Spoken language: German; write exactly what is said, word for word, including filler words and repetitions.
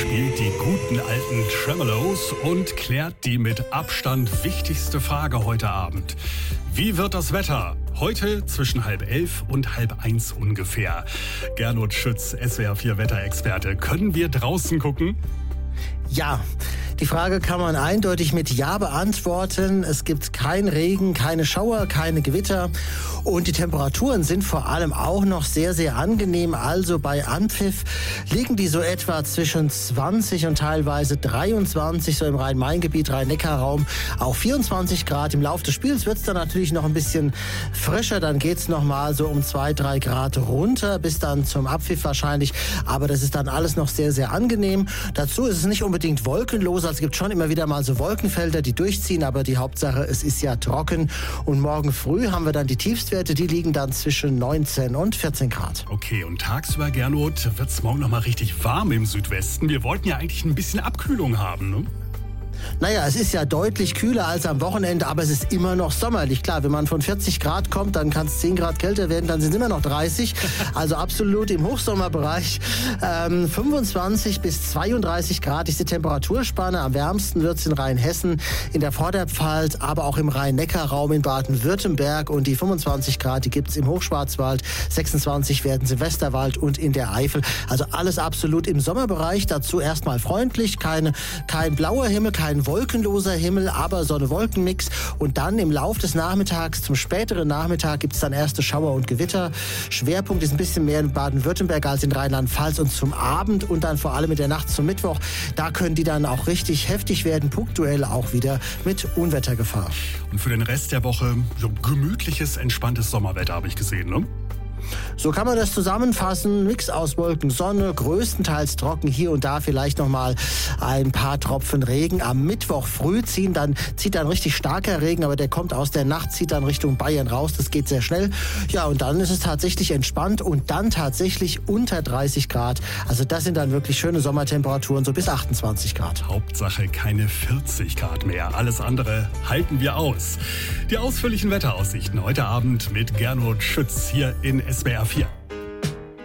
spielt die guten alten Tremolos und klärt die mit Abstand wichtigste Frage heute Abend. Wie wird das Wetter? Heute zwischen halb elf und halb eins ungefähr. Gernot Schütz, S W R vier Wetterexperte. Können wir draußen gucken? Ja, die Frage kann man eindeutig mit Ja beantworten. Es gibt keinen Regen, keine Schauer, keine Gewitter und die Temperaturen sind vor allem auch noch sehr, sehr angenehm. Also bei Anpfiff liegen die so etwa zwischen zwanzig und teilweise dreiundzwanzig, so im Rhein-Main-Gebiet, Rhein-Neckar-Raum, auch vierundzwanzig Grad. Im Laufe des Spiels wird es dann natürlich noch ein bisschen frischer. Dann geht es nochmal so um zwei, drei Grad runter, bis dann zum Abpfiff wahrscheinlich. Aber das ist dann alles noch sehr, sehr angenehm. Dazu ist es nicht unbedingt wolkenlos. Also es gibt schon immer wieder mal so Wolkenfelder, die durchziehen, aber die Hauptsache, es ist ja trocken. Und morgen früh haben wir dann die Tiefstwerte, die liegen dann zwischen neunzehn und vierzehn Grad. Okay, und tagsüber, Gernot, wird es morgen noch mal richtig warm im Südwesten. Wir wollten ja eigentlich ein bisschen Abkühlung haben, ne? Naja, es ist ja deutlich kühler als am Wochenende, aber es ist immer noch sommerlich. Klar, wenn man von vierzig Grad kommt, dann kann es zehn Grad kälter werden, dann sind es immer noch dreißig. Also absolut im Hochsommerbereich. Ähm, fünfundzwanzig bis zweiunddreißig Grad ist die Temperaturspanne. Am wärmsten wird es in Rheinhessen, in der Vorderpfalz, aber auch im Rhein-Neckar-Raum in Baden-Württemberg. Und die fünfundzwanzig Grad, die gibt es im Hochschwarzwald. sechsundzwanzig werden es im Westerwald und in der Eifel. Also alles absolut im Sommerbereich. Dazu erstmal freundlich, keine, kein blauer Himmel, kein Ein wolkenloser Himmel, aber Sonne-Wolken-Mix. Und dann im Lauf des Nachmittags, zum späteren Nachmittag, gibt es dann erste Schauer und Gewitter. Schwerpunkt ist ein bisschen mehr in Baden-Württemberg als in Rheinland-Pfalz. Und zum Abend und dann vor allem in der Nacht zum Mittwoch, da können die dann auch richtig heftig werden, punktuell auch wieder mit Unwettergefahr. Und für den Rest der Woche so gemütliches, entspanntes Sommerwetter, habe ich gesehen, ne? So kann man das zusammenfassen. Mix aus Wolken, Sonne, größtenteils trocken, hier und da vielleicht nochmal ein paar Tropfen Regen. Am Mittwoch früh ziehen dann, zieht dann richtig starker Regen, aber der kommt aus der Nacht, zieht dann Richtung Bayern raus. Das geht sehr schnell. Ja, und dann ist es tatsächlich entspannt und dann tatsächlich unter dreißig Grad. Also das sind dann wirklich schöne Sommertemperaturen, so bis achtundzwanzig Grad. Hauptsache keine vierzig Grad mehr. Alles andere halten wir aus. Die ausführlichen Wetteraussichten heute Abend mit Gernot Schütz hier in S W R vier.